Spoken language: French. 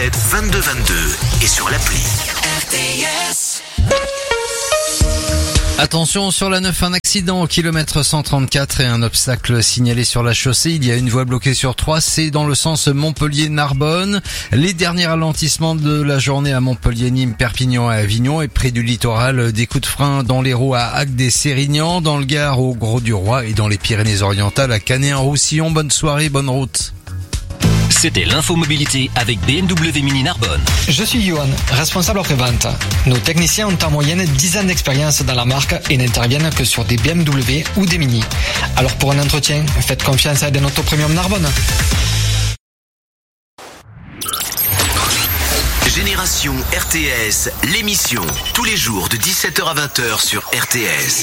22 et sur l'appli. RTS. Attention sur la 9, un accident au kilomètre 134 et un obstacle signalé sur la chaussée. Il y a une voie bloquée sur 3, c'est dans le sens Montpellier-Narbonne. Les derniers ralentissements de la journée à Montpellier, Nîmes, Perpignan et Avignon et près du littoral, des coups de frein dans l'Hérault à Agde-et-Sérignan, dans le Gard au Grau-du-Roi et dans les Pyrénées-Orientales à Canet-en-Roussillon. Bonne soirée, bonne route. C'était l'infomobilité avec BMW Mini Narbonne. Je suis Johan, responsable après-vente. Nos techniciens ont en moyenne 10 ans d'expérience dans la marque et n'interviennent que sur des BMW ou des Mini. Alors pour un entretien, faites confiance à Edenauto Premium Narbonne. Génération RTS, l'émission, tous les jours de 17h à 20h sur RTS.